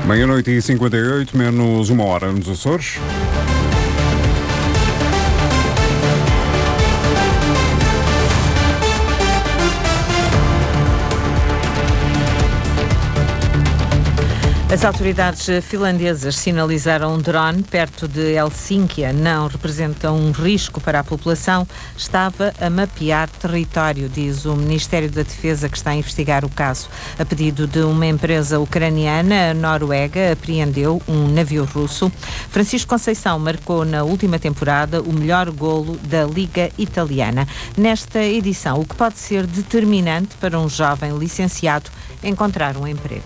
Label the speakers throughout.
Speaker 1: Meia-noite e 58, menos uma hora nos Açores.
Speaker 2: As autoridades finlandesas sinalizaram um drone perto de Helsínquia. Não representa um risco para a população. Estava a mapear território, diz o Ministério da Defesa, que está a investigar o caso. A pedido de uma empresa ucraniana, a Noruega apreendeu um navio russo. Francisco Conceição marcou na última temporada o melhor golo da Liga Italiana. Nesta edição, o que pode ser determinante para um jovem licenciado encontrar um emprego.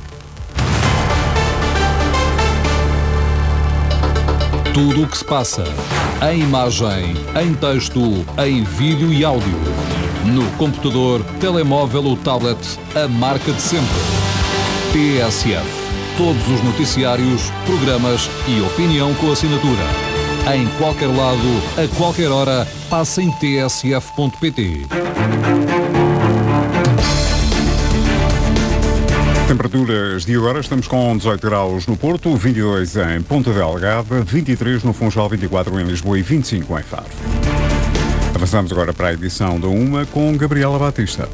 Speaker 3: Tudo o que se passa, em imagem, em texto, em vídeo e áudio. No computador, telemóvel ou tablet, a marca de sempre. TSF. Todos os noticiários, programas e opinião com assinatura. Em qualquer lado, a qualquer hora, passa em tsf.pt.
Speaker 1: Temperaturas de agora, estamos com 18 graus no Porto, 22 em Ponta Delgada, 23 no Funchal, 24 em Lisboa e 25 em Faro. Avançamos agora para a edição da UMA com Gabriela Batista.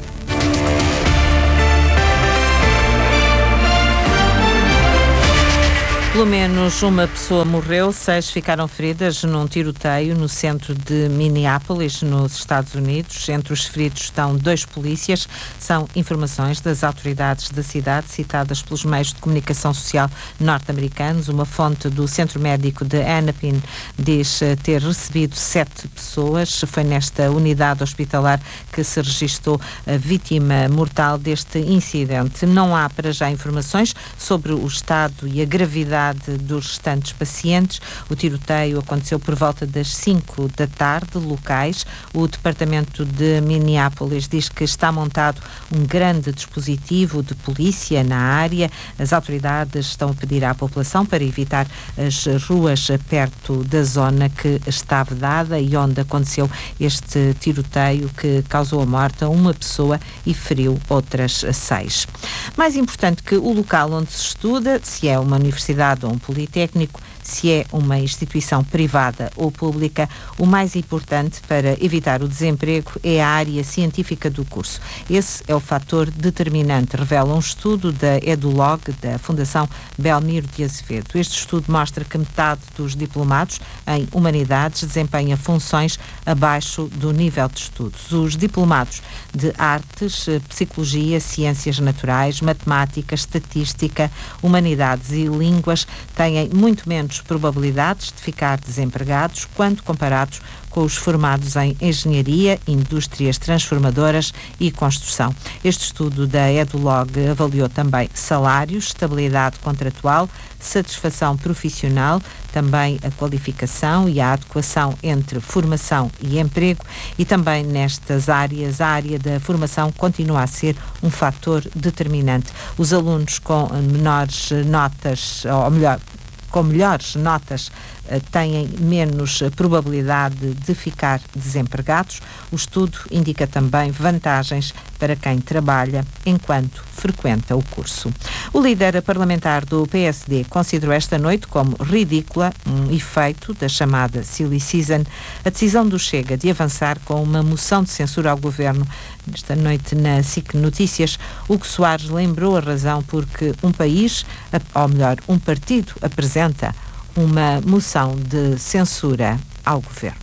Speaker 2: Pelo menos uma pessoa morreu, 6 ficaram feridas num tiroteio no centro de Minneapolis, nos Estados Unidos. Entre os feridos estão 2 polícias. São informações das autoridades da cidade, citadas pelos meios de comunicação social norte-americanos. Uma fonte do Centro Médico de Hennepin diz ter recebido 7 pessoas. Foi nesta unidade hospitalar que se registou a vítima mortal deste incidente. Não há para já informações sobre o estado e a gravidade dos restantes pacientes. O tiroteio aconteceu por volta das 5 da tarde, locais. O Departamento de Minneapolis diz que está montado um grande dispositivo de polícia na área. As autoridades estão a pedir à população para evitar as ruas perto da zona que está vedada e onde aconteceu este tiroteio que causou a morte a uma pessoa e feriu outras 6. Mais importante que o local onde se estuda, se é uma universidade ou um politécnico, se é uma instituição privada ou pública, o mais importante para evitar o desemprego é a área científica do curso. Esse é o fator determinante, revela um estudo da EduLog, da Fundação Belmiro de Azevedo. Este estudo mostra que metade dos diplomados em Humanidades desempenha funções abaixo do nível de estudos. Os diplomados de Artes, Psicologia, Ciências Naturais, Matemática, Estatística, Humanidades e Línguas têm muito menos probabilidades de ficar desempregados quando comparados com os formados em Engenharia, Indústrias Transformadoras e Construção. Este estudo da EduLog avaliou também salários, estabilidade contratual, satisfação profissional, também a qualificação e a adequação entre formação e emprego, e também nestas áreas, a área da formação continua a ser um fator determinante. Os alunos com menores notas, ou melhor, com melhores notas, têm menos probabilidade de ficar desempregados. O estudo indica também vantagens para quem trabalha enquanto frequenta o curso. O líder parlamentar do PSD considerou esta noite como ridícula, um efeito da chamada Silly Season, a decisão do Chega de avançar com uma moção de censura ao governo. Esta noite na SIC Notícias, Hugo Soares lembrou a razão porque um país, ou melhor, um partido apresenta uma moção de censura ao governo.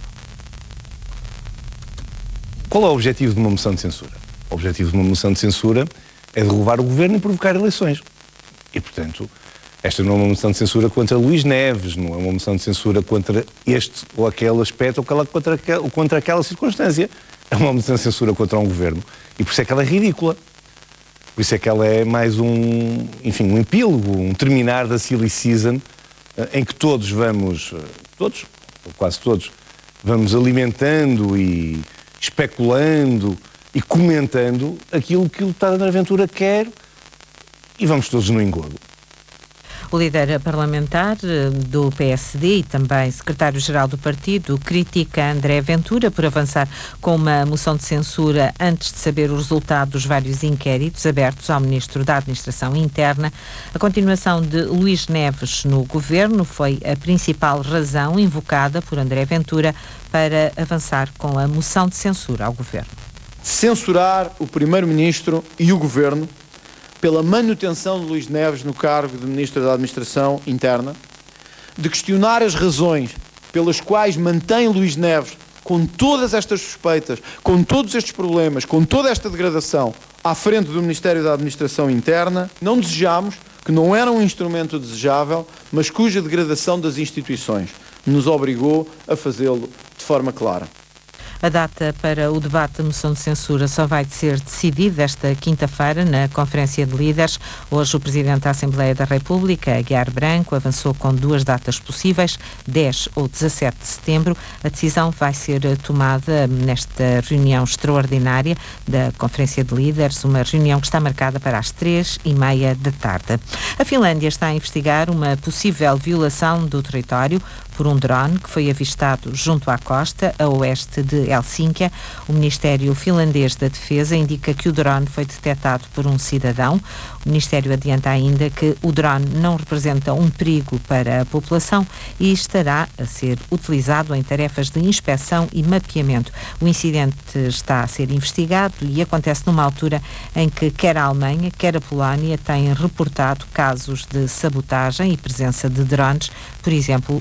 Speaker 4: Qual é o objetivo de uma moção de censura? O objetivo de uma moção de censura é derrubar o governo e provocar eleições. E, portanto, esta não é uma moção de censura contra Luís Neves, não é uma moção de censura contra este ou aquele aspecto ou contra aquela circunstância. É uma moção de censura contra um governo. E por isso é que ela é ridícula. Por isso é que ela é mais um epílogo, um terminar da Silly Season, em que todos, ou quase todos, vamos alimentando e especulando e comentando aquilo que o deputado André Ventura quer e vamos todos no engodo.
Speaker 2: O líder parlamentar do PSD e também secretário-geral do partido critica André Ventura por avançar com uma moção de censura antes de saber o resultado dos vários inquéritos abertos ao Ministro da Administração Interna. A continuação de Luís Neves no governo foi a principal razão invocada por André Ventura para avançar com a moção de censura ao governo.
Speaker 5: Censurar o Primeiro-Ministro e o governo pela manutenção de Luís Neves no cargo de Ministro da Administração Interna, de questionar as razões pelas quais mantém Luís Neves com todas estas suspeitas, com todos estes problemas, com toda esta degradação à frente do Ministério da Administração Interna. Não desejamos, que não era um instrumento desejável, mas cuja degradação das instituições nos obrigou a fazê-lo de forma clara.
Speaker 2: A data para o debate da moção de censura só vai ser decidida esta quinta-feira na Conferência de Líderes. Hoje o Presidente da Assembleia da República, Aguiar Branco, avançou com 2 datas possíveis, 10 ou 17 de setembro. A decisão vai ser tomada nesta reunião extraordinária da Conferência de Líderes, uma reunião que está marcada para as 3h30 da tarde. A Finlândia está a investigar uma possível violação do território por um drone que foi avistado junto à costa, a oeste de Helsínquia. O Ministério Finlandês da Defesa indica que o drone foi detectado por um cidadão. O Ministério adianta ainda que o drone não representa um perigo para a população e estará a ser utilizado em tarefas de inspeção e mapeamento. O incidente está a ser investigado e acontece numa altura em que quer a Alemanha, quer a Polónia têm reportado casos de sabotagem e presença de drones, por exemplo,